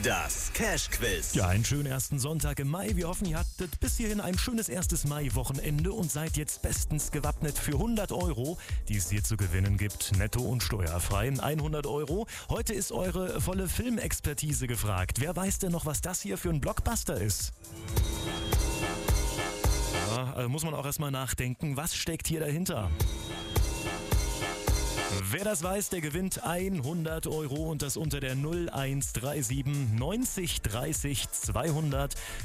Das Cash-Quiz. Ja, einen schönen ersten Sonntag im Mai. Wir hoffen, ihr hattet bis hierhin ein schönes erstes Mai-Wochenende und seid jetzt bestens gewappnet für 100 Euro, die es hier zu gewinnen gibt. Netto und steuerfrei. 100 Euro. Heute ist eure volle Filmexpertise gefragt. Wer weiß denn noch, was das hier für ein Blockbuster ist? Ja, also muss man auch erstmal nachdenken. Was steckt hier dahinter? Wer das weiß, der gewinnt 100 Euro und das unter der 0137 90 30 200.